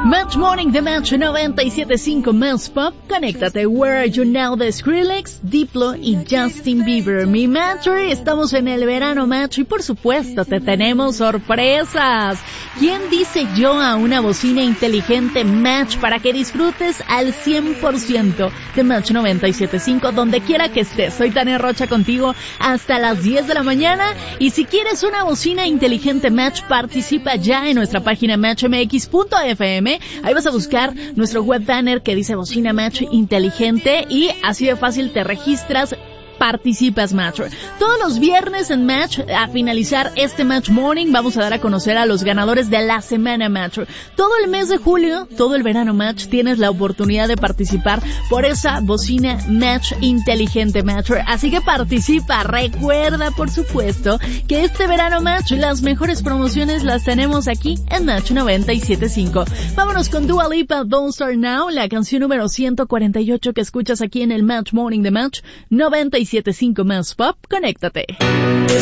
Match Morning de Match 97.5 Más Pop. Conéctate. Where Are You Now de Skrillex, Diplo y Justin Bieber. Mi Matcher, estamos en el verano Match y por supuesto te tenemos sorpresas. ¿Quién dice yo a una bocina inteligente Match para que disfrutes al 100% de Match 97.5 donde quiera que estés? Soy Tania Rocha contigo hasta las 10 de la mañana y si quieres una bocina inteligente Match, participa ya en nuestra página matchmx.fm. Ahí vas a buscar nuestro web banner que dice bocina Match inteligente y así de fácil te registras. Participas Match. Todos los viernes en Match, a finalizar este Match Morning, vamos a dar a conocer a los ganadores de la semana Match. Todo el mes de julio, todo el verano Match, tienes la oportunidad de participar por esa bocina Match inteligente Match. Así que participa. Recuerda, por supuesto, que este verano Match, las mejores promociones las tenemos aquí en Match 97.5. Vámonos con Dua Lipa, Don't Start Now, la canción número 148 que escuchas aquí en el Match Morning de Match 97.5 Más Pop. Conéctate.